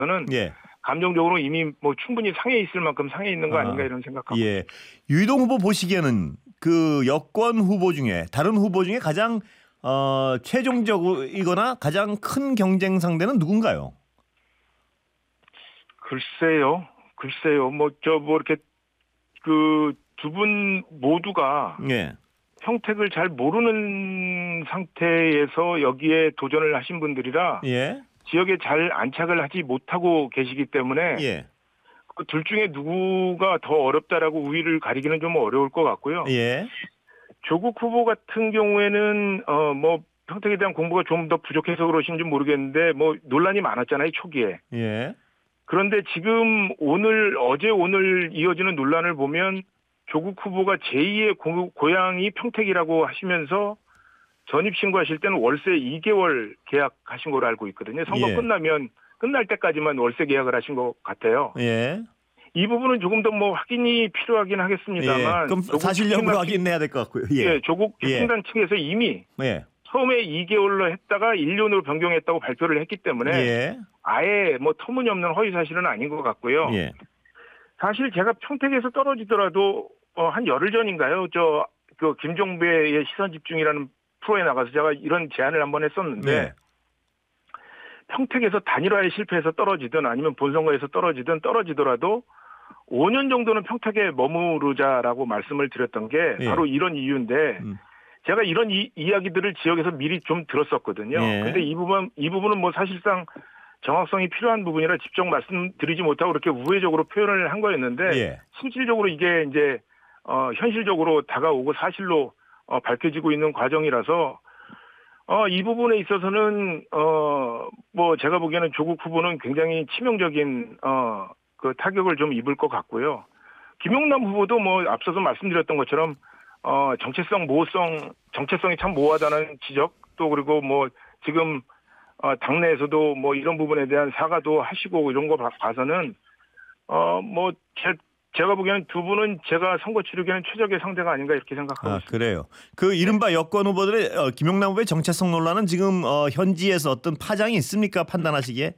예. 감정적으로 이미 뭐 충분히 상해 있을 만큼 상해 있는 거 아닌가 이런 생각하고. 예. 유이동 후보 보시기에는 그 여권 후보 중에 다른 후보 중에 가장 최종적이거나 가장 큰 경쟁 상대는 누군가요? 글쎄요. 뭐 이렇게 그 두 분 모두가 예. 평택을 잘 모르는 상태에서 여기에 도전을 하신 분들이라 예. 지역에 잘 안착을 하지 못하고 계시기 때문에 예. 그 둘 중에 누구가 더 어렵다라고 우위를 가리기는 좀 어려울 것 같고요. 예. 조국 후보 같은 경우에는 뭐 평택에 대한 공부가 좀 더 부족해서 그러신지 모르겠는데 뭐 논란이 많았잖아요, 초기에. 예. 그런데 지금 어제 오늘 이어지는 논란을 보면 조국 후보가 제2의 고향이 평택이라고 하시면서 전입신고하실 때는 월세 2개월 계약하신 걸로 알고 있거든요. 선거 예. 끝날 때까지만 월세 계약을 하신 것 같아요. 예. 이 부분은 조금 더 뭐 확인이 필요하긴 하겠습니다만. 예. 그럼 사실 여부를 확인해야 될 것 같고요. 예. 예, 조국 혁신단 측에서 이미 예. 처음에 2개월로 했다가 1년으로 변경했다고 발표를 했기 때문에 예. 아예 뭐 터무니없는 허위 사실은 아닌 것 같고요. 예. 사실 제가 평택에서 떨어지더라도 한 열흘 전인가요? 그 김종배의 시선 집중이라는 프로에 나가서 제가 이런 제안을 한번 했었는데 네. 평택에서 단일화에 실패해서 떨어지든 아니면 본선거에서 떨어지더라도 5년 정도는 평택에 머무르자라고 말씀을 드렸던 게 바로 이런 이유인데 제가 이런 이야기들을 지역에서 미리 좀 들었었거든요. 근데 이 부분은 뭐 사실상 정확성이 필요한 부분이라 직접 말씀드리지 못하고 그렇게 우회적으로 표현을 한 거였는데 실질적으로 이게 이제 현실적으로 다가오고 사실로 밝혀지고 있는 과정이라서 이 부분에 있어서는 뭐 제가 보기에는 조국 후보는 굉장히 치명적인 그 타격을 좀 입을 것 같고요. 김용남 후보도 뭐 앞서서 말씀드렸던 것처럼 정체성이 참 모호하다는 지적 또 그리고 뭐 지금 당내에서도 뭐 이런 부분에 대한 사과도 하시고 이런 거 봐서는 뭐 제가 보기에는 두 분은 제가 선거 치르기에는 최적의 상대가 아닌가 이렇게 생각하고 있습니다. 그래요. 그 이른바 여권 후보들의 김용남 후보의 정체성 논란은 지금 현지에서 어떤 파장이 있습니까? 판단하시기에?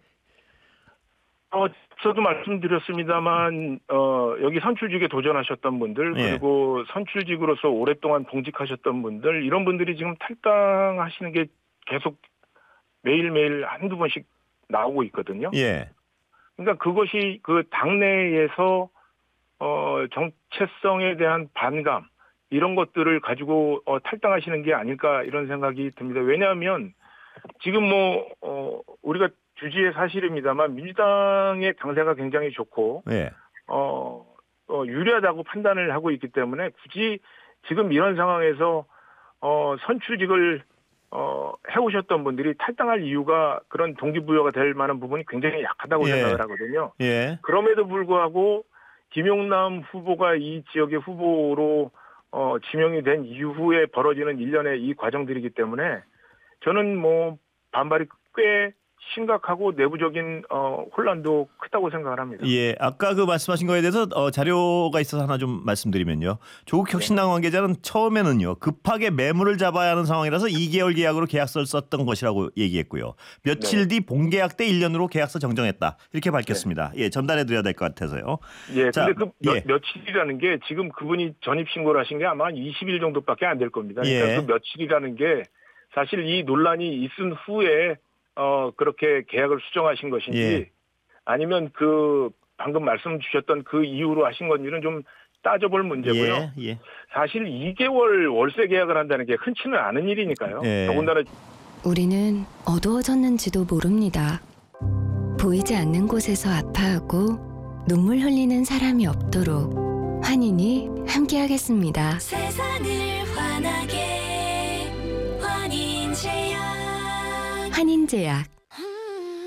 저도 말씀드렸습니다만 여기 선출직에 도전하셨던 분들 그리고 선출직으로서 오랫동안 봉직하셨던 분들 이런 분들이 지금 탈당하시는 게 계속 매일매일 한두 번씩 나오고 있거든요. 예. 그러니까 그것이 그 당내에서 정체성에 대한 반감 이런 것들을 가지고 탈당하시는 게 아닐까 이런 생각이 듭니다. 왜냐하면 지금 뭐 우리가 주지의 사실입니다만 민주당의 당세가 굉장히 좋고 유리하다고 판단을 하고 있기 때문에 굳이 지금 이런 상황에서 선출직을 해오셨던 분들이 탈당할 이유가 그런 동기부여가 될 만한 부분이 굉장히 약하다고 생각을 하거든요. 그럼에도 불구하고 김용남 후보가 이 지역의 후보로 지명이 된 이후에 벌어지는 일련의 이 과정들이기 때문에 저는 뭐 반발이 꽤 심각하고 내부적인 혼란도 크다고 생각을 합니다. 예, 아까 그 말씀하신 거에 대해서 자료가 있어서 하나 좀 말씀드리면요. 조국 혁신당 관계자는 처음에는요 급하게 매물을 잡아야 하는 상황이라서 2개월 계약으로 계약서를 썼던 것이라고 얘기했고요. 며칠 뒤 본계약 때 1년으로 계약서 정정했다 이렇게 밝혔습니다. 예, 전달해드려야 될 것 같아서요. 예, 근데 그 며칠이라는 게 지금 그분이 전입 신고를 하신 게 아마 한 20일 정도밖에 안 될 겁니다. 그러니까 그 며칠이라는 게 사실 이 논란이 있은 후에 그렇게 계약을 수정하신 것인지 아니면 그 방금 말씀 주셨던 그 이유로 하신 건지는 좀 따져볼 문제고요. 사실 2개월 월세 계약을 한다는 게 흔치는 않은 일이니까요. 더군다나 우리는 어두워졌는지도 모릅니다. 보이지 않는 곳에서 아파하고 눈물 흘리는 사람이 없도록 환인이 함께하겠습니다. 세상을 환하게 환인제약 환인제약